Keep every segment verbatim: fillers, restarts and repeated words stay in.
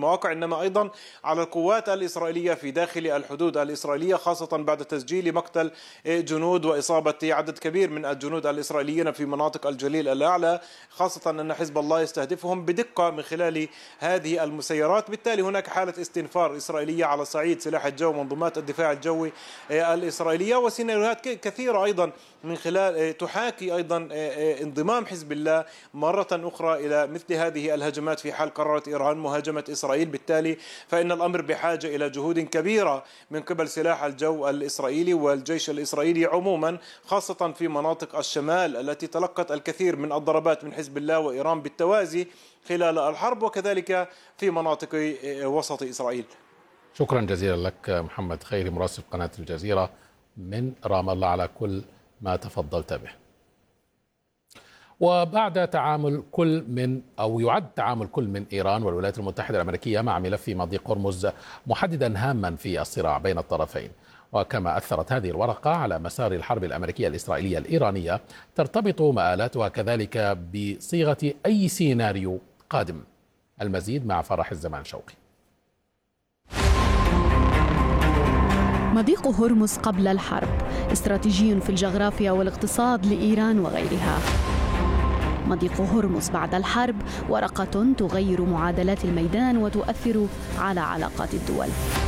المواقع، إنما أيضا على القوات الإسرائيلية في داخل الحدود الإسرائيلية، خاصة بعد تسجيل مقتل جنود وإصابة عدد كبير من الجنود الإسرائيليين في مناطق الجليل الأعلى، خاصة أن حزب الله يستهدفهم بدقة من خلال هذه المسيرات. بالتالي هناك حالة استنفار إسرائيلية على صعيد سلاح الجو ومنظومات الدفاع الجوي الإسرائيلية، وسيناريوهات كثيرة أيضا من خلال تحاكي أيضا انضمام حزب الله مرة أخرى إلى مثل هذه الهجمات في حال قررت إيران مهاجمة إسرائيل. بالتالي فإن الأمر بحاجة إلى جهود كبيرة من قبل سلاح الجو الإسرائيلي والجيش الإسرائيلي عموما، خاصة في مناطق الشمال التي تلقت الكثير من الضربات من حزب الله وإيران بالتوازي خلال الحرب، وكذلك في مناطق وسط إسرائيل. شكرا جزيلا لك محمد خيري مراسل قناة الجزيرة من رام الله على كل ما تفضلت به. وبعد تعامل كل من أو يعد تعامل كل من إيران والولايات المتحدة الأمريكية مع ملف مضيق هرمز محددا هاما في الصراع بين الطرفين، وكما أثرت هذه الورقة على مسار الحرب الأمريكية الإسرائيلية الإيرانية، ترتبط مآلاتها كذلك بصيغة أي سيناريو قادم. المزيد مع فرح الزمان شوقي. مضيق هرمز قبل الحرب استراتيجي في الجغرافيا والاقتصاد لإيران وغيرها. مضيق هرمز بعد الحرب ورقة تغير معادلات الميدان وتؤثر على علاقات الدول.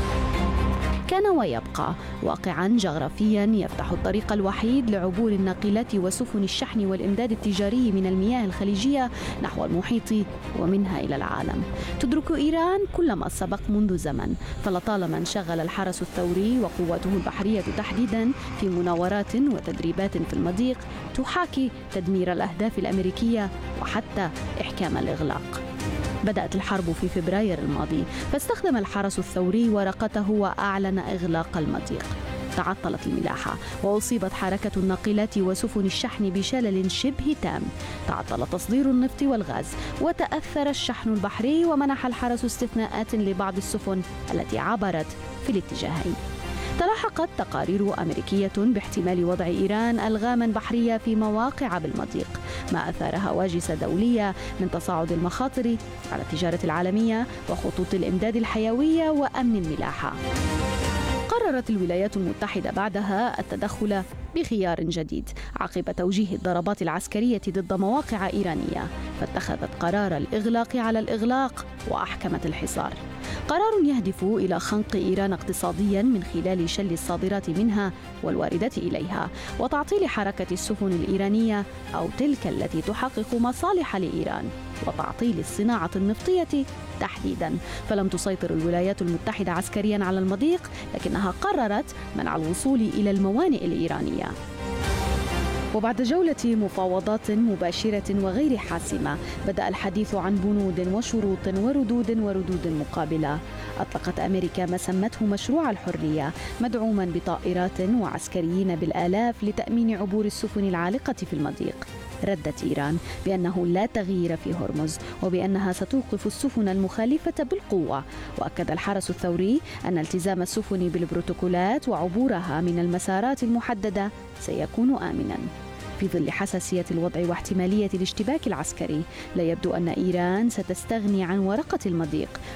كان ويبقى واقعاً جغرافياً يفتح الطريق الوحيد لعبور الناقلات وسفن الشحن والإمداد التجاري من المياه الخليجية نحو المحيط ومنها إلى العالم. تدرك إيران كل ما سبق منذ زمن، فلطالما انشغل الحرس الثوري وقواته البحرية تحديداً في مناورات وتدريبات في المضيق تحاكي تدمير الأهداف الأمريكية وحتى إحكام الإغلاق. بدأت الحرب في فبراير الماضي، فاستخدم الحرس الثوري ورقته وأعلن إغلاق المضيق. تعطلت الملاحة وأصيبت حركة الناقلات وسفن الشحن بشلل شبه تام، تعطل تصدير النفط والغاز، وتأثر الشحن البحري، ومنح الحرس استثناءات لبعض السفن التي عبرت في الاتجاهين. تلاحقت تقارير أمريكية باحتمال وضع إيران ألغاما بحرية في مواقع بالمضيق، ما أثار هواجس دولية من تصاعد المخاطر على التجارة العالمية وخطوط الإمداد الحيوية وأمن الملاحة. قررت الولايات المتحدة بعدها التدخل بخيار جديد عقب توجيه الضربات العسكرية ضد مواقع إيرانية، فاتخذت قرار الإغلاق على الإغلاق وأحكمت الحصار. قرار يهدف إلى خنق إيران اقتصادياً من خلال شل الصادرات منها والواردات إليها، وتعطيل حركة السفن الإيرانية أو تلك التي تحقق مصالح لإيران، وتعطيل الصناعة النفطية تحديداً. فلم تسيطر الولايات المتحدة عسكرياً على المضيق، لكنها قررت منع الوصول إلى الموانئ الإيرانية. وبعد جولة مفاوضات مباشرة وغير حاسمة، بدأ الحديث عن بنود وشروط وردود وردود مقابلة. أطلقت أمريكا ما سمته مشروع الحرية، مدعوما بطائرات وعسكريين بالآلاف لتأمين عبور السفن العالقة في المضيق. ردت إيران بأنه لا تغيير في هرمز، وبأنها ستوقف السفن المخالفة بالقوة. وأكد الحرس الثوري أن التزام السفن بالبروتوكولات وعبورها من المسارات المحددة سيكون آمناً. في ظل حساسية الوضع واحتمالية الاشتباك العسكري، لا يبدو أن إيران ستستغني عن ورقة المضيق